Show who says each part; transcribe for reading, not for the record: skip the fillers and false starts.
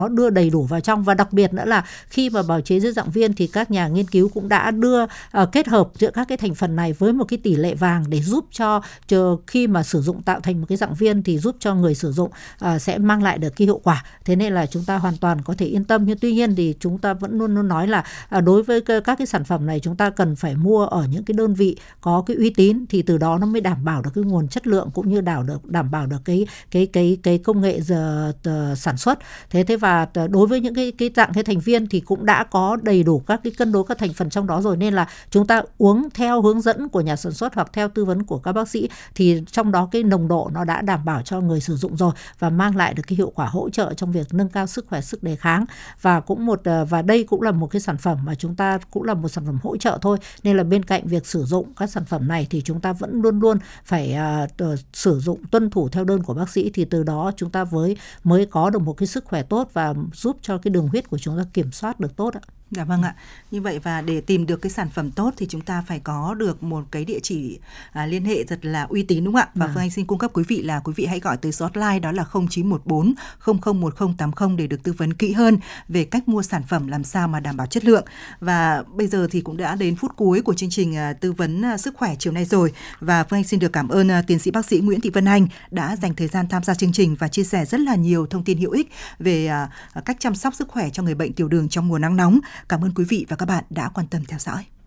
Speaker 1: nó đưa đầy đủ vào trong. Và đặc biệt nữa là khi mà bào chế dưới dạng viên thì các nhà nghiên cứu cũng đã đưa kết hợp giữa các cái thành phần này với một cái tỷ lệ vàng để giúp cho khi mà sử dụng tạo thành một cái dạng viên thì giúp cho người sử dụng sẽ mang lại được cái hiệu quả. Thế nên là chúng ta hoàn toàn có thể yên tâm. Nhưng tuy nhiên thì chúng ta vẫn luôn nói là đối với các cái sản phẩm này chúng ta cần phải mua ở những cái đơn vị có cái uy tín, thì từ đó nó mới đảm bảo được cái nguồn chất lượng cũng như đảm bảo được cái công nghệ sản xuất. Thế và đối với những cái dạng cái thành viên thì cũng đã có đầy đủ các cái cân đối các thành phần trong đó rồi, nên là chúng ta uống theo hướng dẫn của nhà sản xuất hoặc theo tư vấn của các bác sĩ thì trong đó cái nồng độ nó đã đảm bảo cho người sử dụng rồi và mang lại được cái hiệu quả hỗ trợ trong việc nâng cao sức khỏe, sức đề kháng. Và đây cũng là một cái sản phẩm mà chúng ta cũng là một sản phẩm hỗ trợ thôi, nên là bên cạnh việc sử dụng các sản phẩm này thì chúng ta vẫn luôn luôn phải sử dụng tuân thủ theo đơn của bác sĩ, thì từ đó chúng ta mới có được một cái sức khỏe tốt và giúp cho cái đường huyết của chúng ta kiểm soát được tốt ạ.
Speaker 2: Dạ vâng ạ. Như vậy và để tìm được cái sản phẩm tốt thì chúng ta phải có được một cái địa chỉ liên hệ thật là uy tín, đúng không ạ? Và Phương Anh xin cung cấp quý vị là quý vị hãy gọi tới số hotline đó là 0914 001080 để được tư vấn kỹ hơn về cách mua sản phẩm làm sao mà đảm bảo chất lượng. Và bây giờ thì cũng đã đến phút cuối của chương trình tư vấn sức khỏe chiều nay rồi. Và Phương Anh xin được cảm ơn tiến sĩ bác sĩ Nguyễn Thị Vân Anh đã dành thời gian tham gia chương trình và chia sẻ rất là nhiều thông tin hữu ích về cách chăm sóc sức khỏe cho người bệnh tiểu đường trong mùa nắng nóng. Cảm ơn quý vị và các bạn đã quan tâm theo dõi.